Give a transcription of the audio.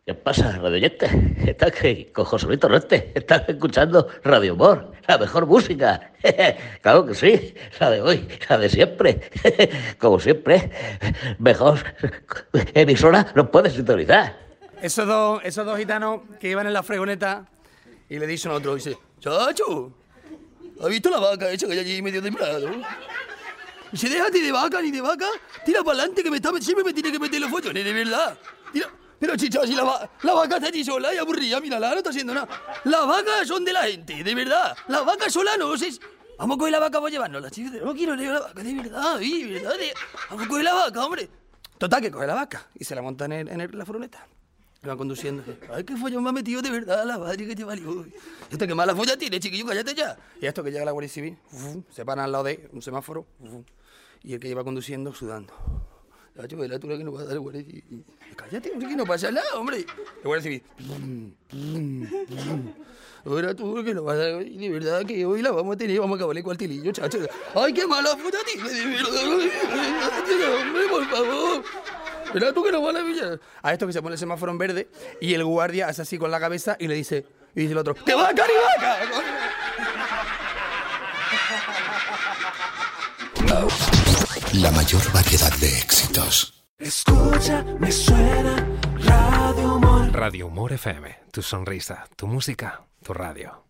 ¿Qué pasa, radioyente? Estás que con Joselito Reste, estás escuchando Radio Humor, la mejor música. Claro que sí, la de hoy, la de siempre. Como siempre, mejor emisora no puedes sintonizar. Esos dos gitanos que iban en la fregoneta y le dicen a otro, dice, chacho, ¿has visto la vaca hecha que hay allí medio temprano? Dice, déjate de vaca ni de vaca, tira para adelante que siempre me tiene que meter los follones, de verdad. Tira. Pero chicha, si la vaca está allí sola y aburrida, mírala, no está haciendo nada. Las vacas son de la gente, de verdad. Las vacas solas no sé. Vamos a coger la vaca para llevárnosla, chicos. No quiero leer la vaca, de verdad, Vamos a coger la vaca, hombre. Total, que coge la vaca y se la monta en la furgoneta. Y van conduciendo. Ay, qué follón me ha metido de verdad, la madre que te valió. Esto que mala folla tiene, chiquillo, cállate ya. Y esto que llega la Guardia Civil, se paran al lado de un semáforo, y el que lleva conduciendo sudando. Chacho, verás tú la que nos va a dar el Guardia Civil. Cállate, hombre, que no pasa nada, hombre. El Guardia Civil. Verás tú que nos va a dar. De verdad que hoy la vamos a tener, vamos a acabarle cuartilillo, chacho. Ay, qué mala folla tiene, de verdad. Hombre, por favor. Verás tú que nos van a pillar. A esto que se pone el semáforo en verde y el guardia hace así con la cabeza y le dice, y dice el otro, ¡que vaca ni vaca! La mayor variedad de éxitos. Escucha, me suena Radio Humor. Radio Humor FM, tu sonrisa, tu música, tu radio.